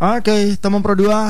Oke, teman Pro 2,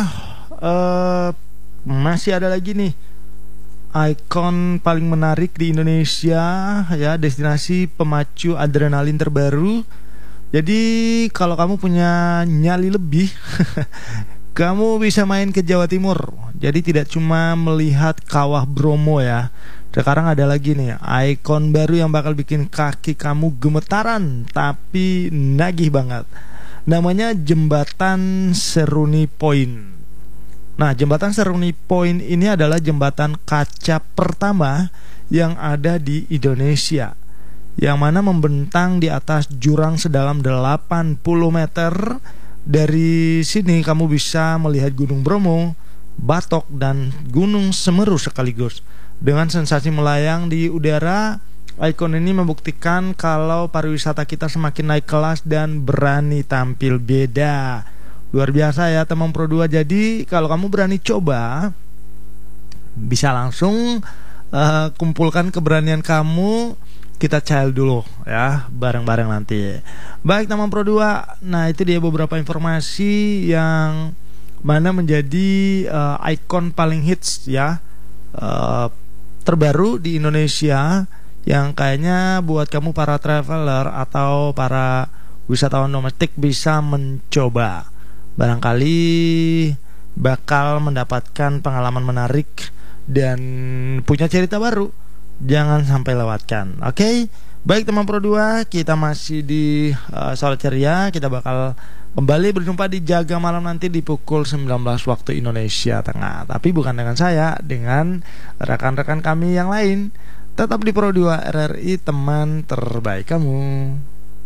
masih ada lagi nih ikon paling menarik di Indonesia, ya, destinasi pemacu adrenalin terbaru. Jadi kalau kamu punya nyali lebih kamu bisa main ke Jawa Timur. Jadi tidak cuma melihat Kawah Bromo ya. Sekarang ada lagi nih ikon baru yang bakal bikin kaki kamu gemetaran tapi nagih banget. Namanya Jembatan Seruni Point. Nah, Jembatan Seruni Point ini adalah jembatan kaca pertama yang ada di Indonesia, yang mana membentang di atas jurang sedalam 80 meter. Dari sini kamu bisa melihat Gunung Bromo, Batok, dan Gunung Semeru sekaligus. Dengan sensasi melayang di udara, ikon ini membuktikan kalau pariwisata kita semakin naik kelas dan berani tampil beda. Luar biasa ya teman Pro 2. Jadi kalau kamu berani coba, bisa langsung kumpulkan keberanian kamu. Kita child dulu ya, bareng-bareng nanti. Baik teman Pro 2. Nah, itu dia beberapa informasi yang mana menjadi ikon paling hits ya, terbaru di Indonesia, yang kayaknya buat kamu para traveler atau para wisatawan domestik bisa mencoba. Barangkali bakal mendapatkan pengalaman menarik dan punya cerita baru. Jangan sampai lewatkan. Oke? Baik teman Pro 2, kita masih di Sore Ceria. Kita bakal kembali berjumpa di Jaga Malam nanti di pukul 19 waktu Indonesia Tengah. Tapi bukan dengan saya, dengan rekan-rekan kami yang lain. Tetap di Pro 2 RRI, teman terbaik kamu.